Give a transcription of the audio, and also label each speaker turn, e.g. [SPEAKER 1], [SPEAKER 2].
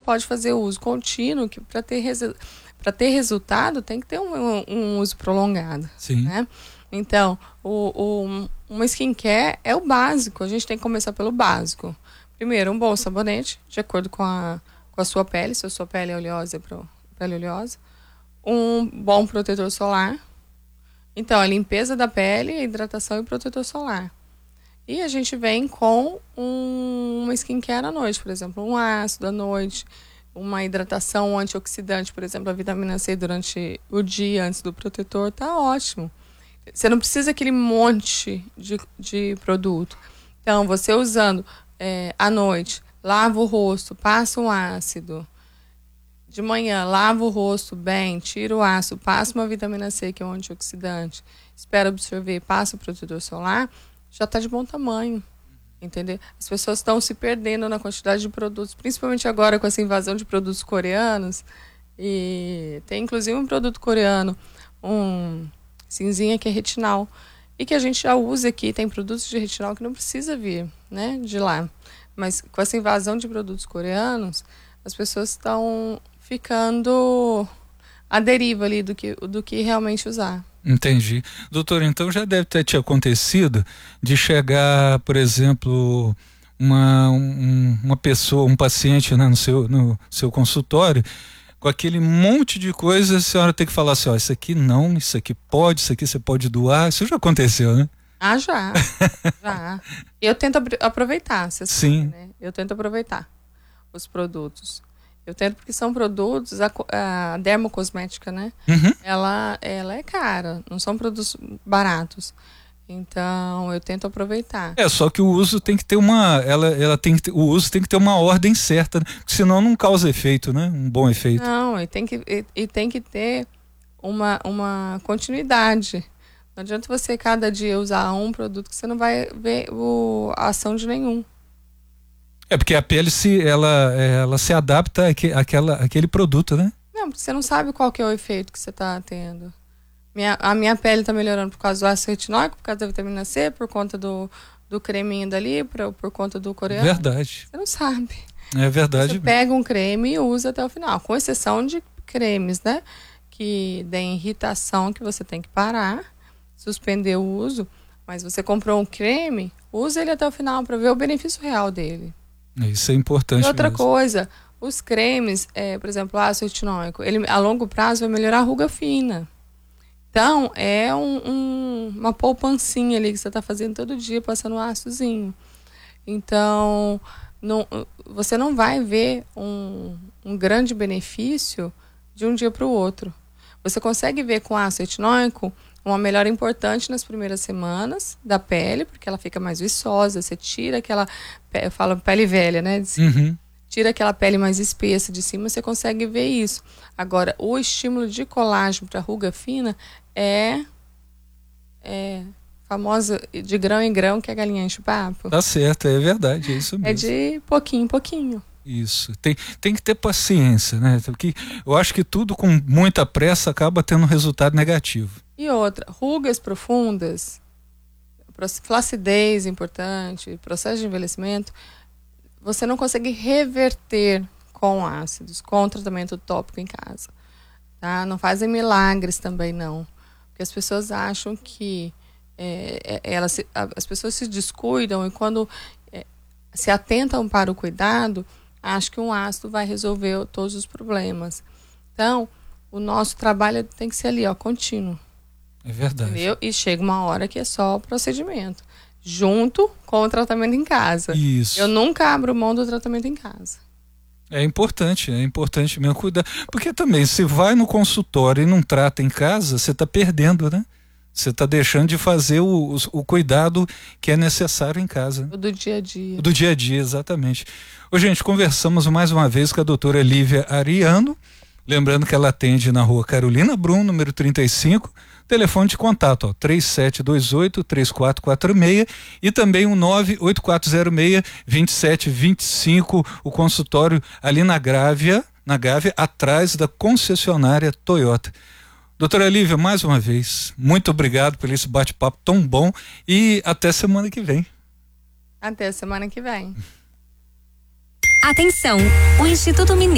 [SPEAKER 1] pode fazer uso contínuo, que para ter resultado tem que ter um uso prolongado.
[SPEAKER 2] Sim.
[SPEAKER 1] Né? Então, uma skincare é o básico, a gente tem que começar pelo básico. Primeiro, um bom sabonete, de acordo com a sua pele, se a sua pele é oleosa, pele oleosa. Um bom protetor solar. Então, a limpeza da pele, a hidratação e protetor solar. E a gente vem com uma skincare à noite, por exemplo, um ácido à noite, uma hidratação antioxidante, por exemplo, a vitamina C durante o dia antes do protetor, tá ótimo. Você não precisa aquele monte de produto. Então, você usando à noite, lava o rosto, passa um ácido. De manhã, lava o rosto bem, tira o ácido, passa uma vitamina C, que é um antioxidante, espera absorver, passa o protetor solar, já está de bom tamanho, entendeu? As pessoas estão se perdendo na quantidade de produtos, principalmente agora com essa invasão de produtos coreanos, e tem inclusive um produto coreano, um cinzinha, que é retinal, e que a gente já usa aqui. Tem produtos de retinal que não precisa vir, né, de lá, mas com essa invasão de produtos coreanos, as pessoas estão ficando à deriva ali do que realmente usar.
[SPEAKER 2] Entendi. Doutor, então já deve ter te acontecido de chegar, por exemplo, uma pessoa, um paciente, né, no seu consultório, com aquele monte de coisa, a senhora tem que falar assim, ó, isso aqui não, isso aqui pode, isso aqui você pode doar. Isso já aconteceu, né?
[SPEAKER 1] Ah, já. Já. Eu tento aproveitar, você sabe,
[SPEAKER 2] sim,
[SPEAKER 1] né? Eu tento aproveitar os produtos. Eu tento, porque são produtos, a dermocosmética, né?
[SPEAKER 2] Uhum.
[SPEAKER 1] Ela é cara, não são produtos baratos. Então, eu tento aproveitar.
[SPEAKER 2] Só que o uso tem que ter o uso tem que ter uma ordem certa, né? Senão não causa efeito, né? Um bom efeito.
[SPEAKER 1] Não, e tem que ter uma continuidade. Não adianta você cada dia usar um produto que você não vai ver a ação de nenhum.
[SPEAKER 2] Porque a pele ela se adapta àquele produto, né?
[SPEAKER 1] Não, porque você não sabe qual que é o efeito que você está tendo. A minha pele está melhorando por causa do ácido retinóico, por causa da vitamina C, por conta do creminho dali, por conta do coreano.
[SPEAKER 2] Verdade.
[SPEAKER 1] Você não sabe.
[SPEAKER 2] É verdade.
[SPEAKER 1] Você pega um creme e usa até o final, com exceção de cremes, né? Que deem irritação, que você tem que parar, suspender o uso. Mas você comprou um creme, usa ele até o final para ver o benefício real dele.
[SPEAKER 2] Isso é importante.
[SPEAKER 1] E outra
[SPEAKER 2] mesmo.
[SPEAKER 1] coisa, os cremes, por exemplo, o ácido retinóico, ele a longo prazo vai melhorar a ruga fina. Então, é uma poupancinha ali que você está fazendo todo dia, passando um ácidozinho. Então, você não vai ver um grande benefício de um dia para o outro. Você consegue ver com ácido retinóico uma melhora importante nas primeiras semanas da pele, porque ela fica mais viçosa, você tira aquela, eu falo pele velha, né?
[SPEAKER 2] Uhum.
[SPEAKER 1] Tira aquela pele mais espessa de cima, você consegue ver isso. Agora, o estímulo de colágeno para ruga fina é famosa de grão em grão, que a galinha enche o papo.
[SPEAKER 2] Tá certo, é verdade, é isso mesmo.
[SPEAKER 1] É de pouquinho em pouquinho.
[SPEAKER 2] Isso, tem que ter paciência, né? Porque eu acho que tudo com muita pressa acaba tendo um resultado negativo.
[SPEAKER 1] E outra, rugas profundas, flacidez importante, processo de envelhecimento, você não consegue reverter com ácidos, com tratamento tópico em casa. Tá? Não fazem milagres também, não. Porque as pessoas acham que as pessoas se descuidam e quando se atentam para o cuidado, acham que um ácido vai resolver todos os problemas. Então, o nosso trabalho tem que ser ali, contínuo.
[SPEAKER 2] É verdade.
[SPEAKER 1] Entendeu? E chega uma hora que é só o procedimento, junto com o tratamento em casa.
[SPEAKER 2] Isso.
[SPEAKER 1] Eu nunca abro mão do tratamento em casa.
[SPEAKER 2] É importante mesmo cuidar. Porque também, se vai no consultório e não trata em casa, você está perdendo, né? Você está deixando de fazer o cuidado que é necessário em casa.
[SPEAKER 1] O do dia a dia.
[SPEAKER 2] O do dia a dia, exatamente. Ô, gente, conversamos mais uma vez com a doutora Lívia Ariano. Lembrando que ela atende na rua Carolina Brum, número 35. Telefone de contato, 3728-3446 e também o 98406-2725, o consultório ali na Gávea, atrás da concessionária Toyota. Doutora Lívia, mais uma vez, muito obrigado por esse bate-papo tão bom e até semana que vem.
[SPEAKER 1] Até semana que vem.
[SPEAKER 3] Atenção, o Instituto Mineiro